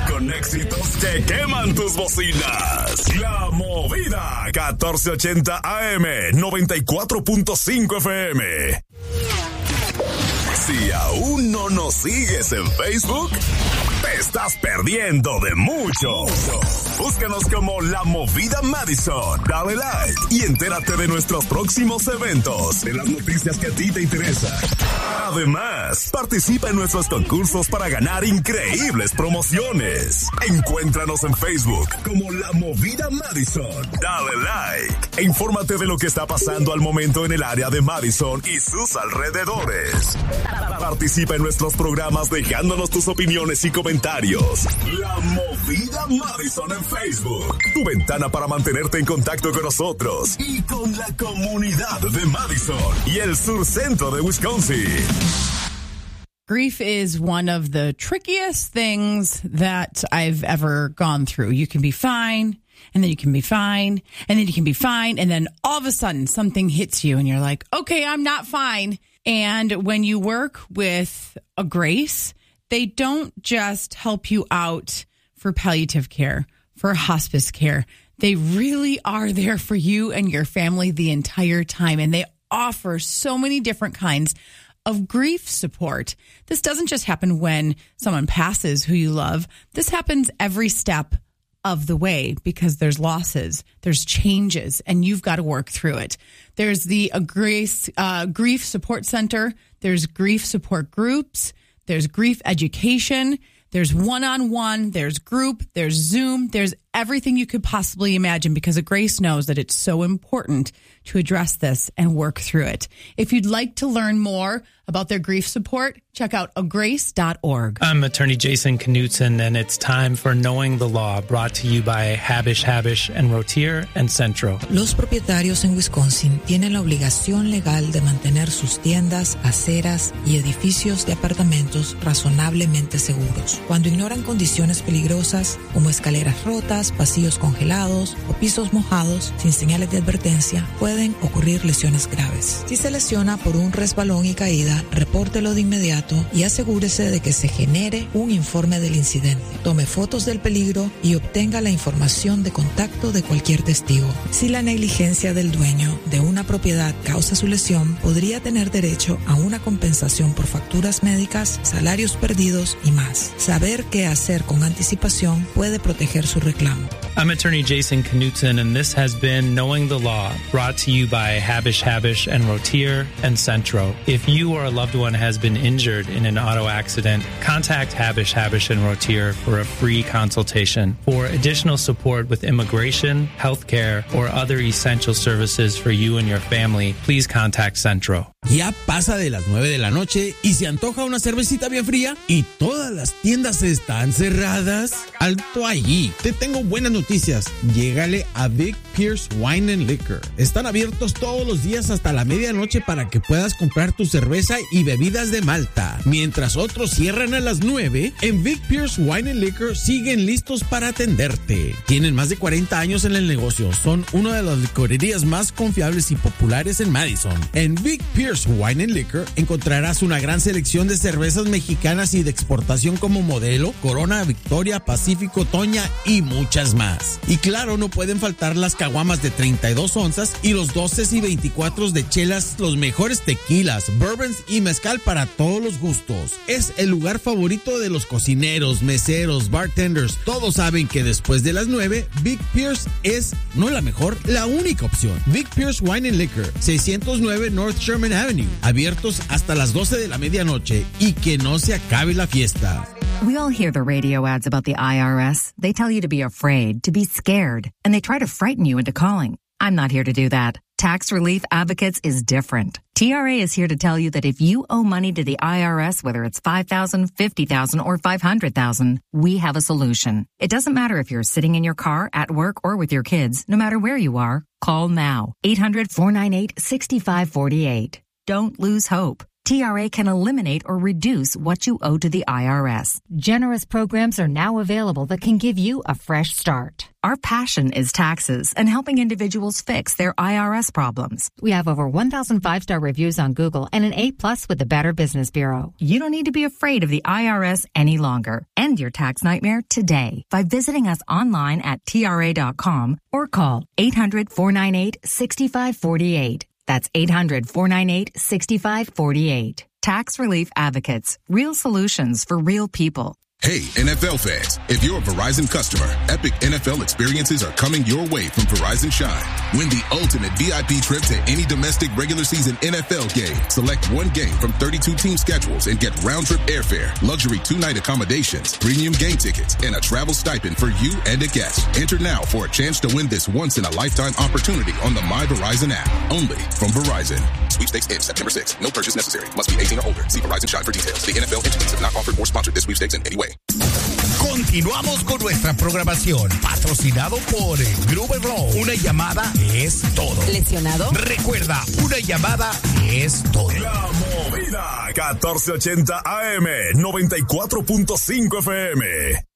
con éxitos que queman tus bocinas. La Movida, 1480 AM, 94.5 FM. Si aún no nos sigues en Facebook, te estás perdiendo de mucho. Búscanos como La Movida Madison. Dale like y entérate de nuestros próximos eventos, de las noticias que a ti te interesan. Además, participa en nuestros concursos para ganar increíbles promociones. Encuéntranos en Facebook como La Movida Madison. Dale like e infórmate de lo que está pasando al momento en el área de Madison y sus alrededores. Participa en nuestros programas dejándonos tus opiniones y comentarios. La Movida Madison en Facebook. Tu ventana para mantenerte en contacto con nosotros y con la comunidad de Madison y el sur centro de Wisconsin. Grief is one of the trickiest things that I've ever gone through. You can be fine, and then you can be fine, and then you can be fine, and then all of a sudden something hits you and you're like, okay, I'm not fine. And when you work with a Grace, they don't just help you out for palliative care, for hospice care. They really are there for you and your family the entire time. And they offer so many different kinds of grief support. This doesn't just happen when someone passes who you love. This happens every step of the way because there's losses, there's changes, and you've got to work through it. There's the Grace Grief Support Center. There's grief support groups. There's grief education. There's one-on-one. There's group. There's Zoom. There's everything you could possibly imagine because Grace knows that it's so important to address this and work through it. If you'd like to learn more about their grief support, check out agrace.org. I'm attorney Jason Knutson, and it's time for Knowing the Law, brought to you by Habish, and Rotier and Centro. Los propietarios en Wisconsin tienen la obligación legal de mantener sus tiendas, aceras y edificios de apartamentos razonablemente seguros. Cuando ignoran condiciones peligrosas como escaleras rotas, pasillos congelados o pisos mojados sin señales de advertencia, pueden ocurrir lesiones graves. Si se lesiona por un resbalón y caída, repórtelo de inmediato y asegúrese de que se genere un informe del incidente. Tome fotos del peligro y obtenga la información de contacto de cualquier testigo. Si la negligencia del dueño de una propiedad causa su lesión, podría tener derecho a una compensación por facturas médicas, salarios perdidos y más. Saber qué hacer con anticipación puede proteger su reclamo. I'm attorney Jason Knutson, and this has been Knowing the Law, brought to you by Habish, and Rotier and Centro. If you or a loved one has been injured in an auto accident, contact Habish, and Rotier for a free consultation. For additional support with immigration, healthcare, or other essential services for you and your family, please contact Centro. Ya pasa de las 9 de la noche y se antoja una cervecita bien fría y todas las tiendas están cerradas. Alto allí. Te tengo buenas noticias. Llégale a Vic Pierce Wine and Liquor. Están abiertos todos los días hasta la medianoche para que puedas comprar tu cerveza y bebidas de Malta. Mientras otros cierran a las 9, en Vic Pierce Wine and Liquor siguen listos para atenderte. Tienen más de 40 años en el negocio. Son una de las licorerías más confiables y populares en Madison. En Vic Pierce Wine and Liquor encontrarás una gran selección de cervezas mexicanas y de exportación como Modelo, Corona, Victoria, Pacífico, Toña y muchas más. Y claro, no pueden faltar las caguamas de 32 onzas y los 12 y 24 de chelas, los mejores tequilas, bourbons y mezcal para todos los gustos. Es el lugar favorito de los cocineros, meseros, bartenders. Todos saben que después de las 9, Vic Pierce es no la mejor, la única opción. Vic Pierce Wine and Liquor, 609 North Sherman Avenue, abiertos hasta las 12 de la medianoche y que no se acabe la fiesta. We all hear the radio ads about the IRS. They tell you to be afraid, to be scared, and they try to frighten you into calling. I'm not here to do that. Tax Relief Advocates is different. TRA is here to tell you that if you owe money to the IRS, whether it's $5,000, $50,000, or $500,000, we have a solution. It doesn't matter if you're sitting in your car, at work, or with your kids. No matter where you are, call now. 800-498-6548. Don't lose hope. TRA can eliminate or reduce what you owe to the IRS. Generous programs are now available that can give you a fresh start. Our passion is taxes and helping individuals fix their IRS problems. We have over 1,000 5-star reviews on Google and an A+ with the Better Business Bureau. You don't need to be afraid of the IRS any longer. End your tax nightmare today by visiting us online at TRA.com or call 800-498-6548. That's 800-498-6548. Tax Relief Advocates. Real solutions for real people. Hey, NFL fans, if you're a Verizon customer, epic NFL experiences are coming your way from Verizon Shine. Win the ultimate VIP trip to any domestic regular season NFL game. Select one game from 32 team schedules and get round-trip airfare, luxury 2-night accommodations, premium game tickets, and a travel stipend for you and a guest. Enter now for a chance to win this once-in-a-lifetime opportunity on the My Verizon app. Only from Verizon. Sweepstakes ends September 6th. No purchase necessary. Must be 18 or older. See Verizon Shine for details. The NFL entities have not offered or sponsored this sweepstakes in any way. Continuamos con nuestra programación, patrocinado por Gruber Law. Una llamada es todo. ¿Lesionado? Recuerda, una llamada es todo. La Movida, 1480 AM, 94.5 FM.